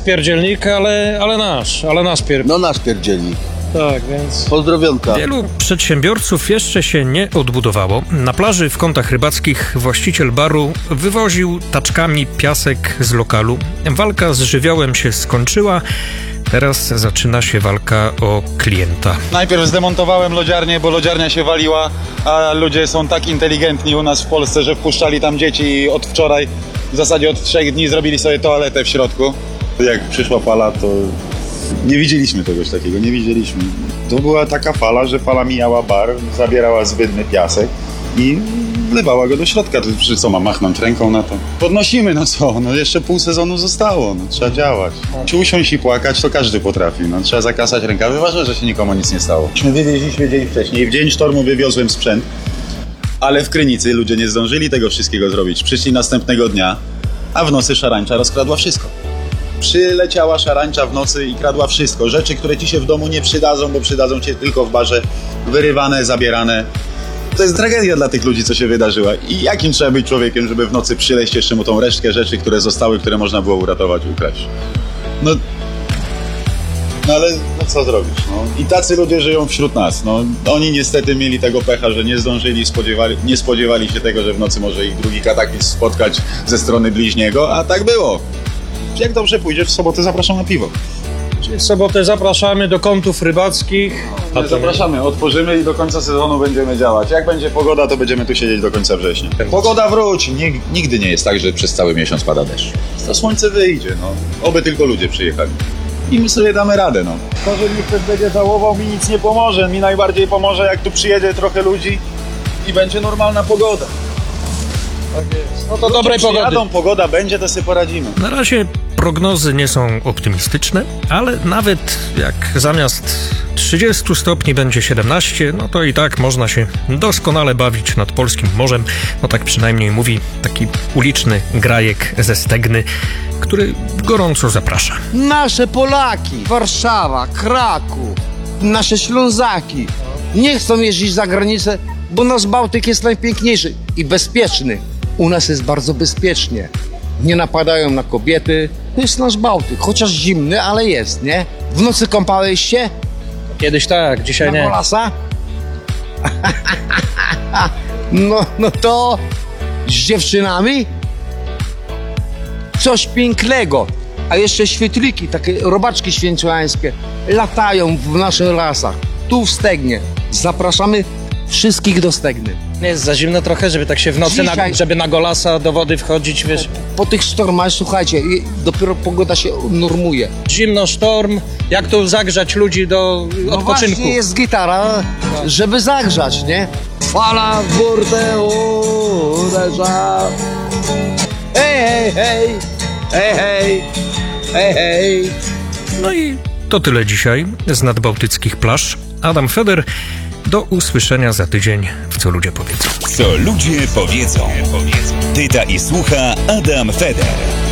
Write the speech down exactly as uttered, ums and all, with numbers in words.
pierdzielnik, ale, ale nasz, ale nasz pierdzielnik. No nasz pierdzielnik. Tak, więc... Pozdrowionka. Wielu przedsiębiorców jeszcze się nie odbudowało. Na plaży w Kątach Rybackich właściciel baru wywoził taczkami piasek z lokalu. Walka z żywiołem się skończyła. Teraz zaczyna się walka o klienta. Najpierw zdemontowałem lodziarnię, bo lodziarnia się waliła, a ludzie są tak inteligentni u nas w Polsce, że wpuszczali tam dzieci i od wczoraj, w zasadzie od trzech dni zrobili sobie toaletę w środku. Jak przyszła fala, to nie widzieliśmy czegoś takiego, nie widzieliśmy. To była taka fala, że fala mijała bar, zabierała zbędny piasek i wlewała go do środka. To czy co, ma machnąć ręką na to? Podnosimy, no co, no jeszcze pół sezonu zostało, no trzeba działać. Czy usiąść i płakać, to każdy potrafi, no trzeba zakasać rękawy, ważne, że się nikomu nic nie stało. My wywieźliśmy dzień wcześniej, w dzień sztormu wywiozłem sprzęt, ale w Krynicy ludzie nie zdążyli tego wszystkiego zrobić. Przyszli następnego dnia, a w nocy szarańcza rozkradła wszystko. Przyleciała szarańcza w nocy i kradła wszystko. Rzeczy, które ci się w domu nie przydadzą, bo przydadzą ci tylko w barze, wyrywane, zabierane. To jest tragedia dla tych ludzi, co się wydarzyła. I jakim trzeba być człowiekiem, żeby w nocy przyleść jeszcze mu tą resztkę rzeczy, które zostały, które można było uratować, ukraść. No, no ale no co zrobisz? No? I tacy ludzie żyją wśród nas. No, oni niestety mieli tego pecha, że nie zdążyli, spodziewali, nie spodziewali się tego, że w nocy może ich drugi kataklizm spotkać ze strony bliźniego, a tak było. Jak dobrze pójdzie, w sobotę zapraszam na piwo. W sobotę zapraszamy do Kątów Rybackich. A to zapraszamy, otworzymy i do końca sezonu będziemy działać. Jak będzie pogoda, to będziemy tu siedzieć do końca września. Pogoda wróci. Nigdy nie jest tak, że przez cały miesiąc pada deszcz. To słońce wyjdzie, no. Oby tylko ludzie przyjechali. I my sobie damy radę, no. To, że mi ktoś będzie żałował, mi nic nie pomoże. Mi najbardziej pomoże, jak tu przyjedzie trochę ludzi i będzie normalna pogoda. Tak jest. No to dobrej pogody. Przyjadą, pogoda będzie, to sobie poradzimy. Na razie prognozy nie są optymistyczne, ale nawet jak zamiast trzydziestu stopni będzie siedemnaście, no to i tak można się doskonale bawić nad polskim morzem. No tak przynajmniej mówi taki uliczny grajek ze Stegny, który gorąco zaprasza. Nasze Polaki, Warszawa, Kraków, nasze Ślązaki nie chcą jeździć za granicę, bo nasz Bałtyk jest najpiękniejszy i bezpieczny. U nas jest bardzo bezpiecznie. Nie napadają na kobiety. To jest nasz Bałtyk, chociaż zimny, ale jest, nie? W nocy kąpałeś się? Kiedyś tak, dzisiaj Na nie. Golasa? No, no to z dziewczynami? Coś pięknego. A jeszcze świetliki, takie robaczki święciłańskie latają w naszych lasach. Tu w Stegnie. Zapraszamy wszystkich do Stegny. Nie jest za zimno trochę, żeby tak się w nocy, Dzisiaj- na, żeby na Golasa do wody wchodzić, wiesz. Po tych sztormach, słuchajcie, i dopiero pogoda się normuje. Zimno, sztorm, jak tu zagrzać ludzi do No odpoczynku. właśnie jest gitara, żeby zagrzać, nie? Fala w burtę uderza. Hej, hej, hej, hej, hej, hej, hej. No i to tyle dzisiaj z nadbałtyckich plaż. Adam Feder, do usłyszenia za tydzień w Co Ludzie Powiedzą. Co ludzie powiedzą. Pyta i słucha Adam Feder.